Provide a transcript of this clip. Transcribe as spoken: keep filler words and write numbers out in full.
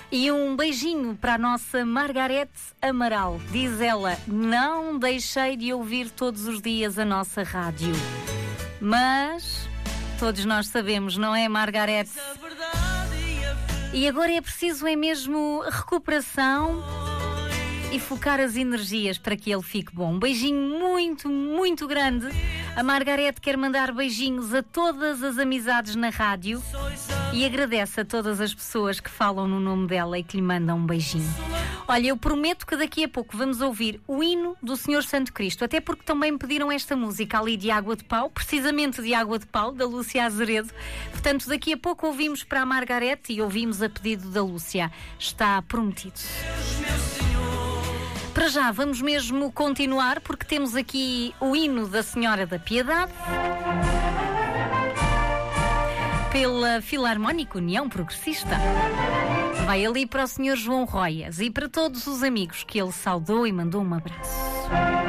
E um beijinho para a nossa Margarete Amaral. Diz ela: não deixei de ouvir todos os dias a nossa rádio. Mas todos nós sabemos, não é, Margarete? E agora é preciso é mesmo recuperação e focar as energias para que ele fique bom. Um beijinho muito, muito grande. A Margarete quer mandar beijinhos a todas as amizades na rádio e agradece a todas as pessoas que falam no nome dela e que lhe mandam um beijinho. Olha, eu prometo que daqui a pouco vamos ouvir o hino do Senhor Santo Cristo, até porque também me pediram esta música ali de Água de Pau, precisamente de Água de Pau, da Lúcia Azeredo. Portanto, daqui a pouco ouvimos para a Margarete e ouvimos a pedido da Lúcia. Está prometido. Para já, vamos mesmo continuar, porque temos aqui o hino da Senhora da Piedade, pela Filarmónica União Progressista. Vai ali para o senhor João Roias e para todos os amigos que ele saudou e mandou um abraço.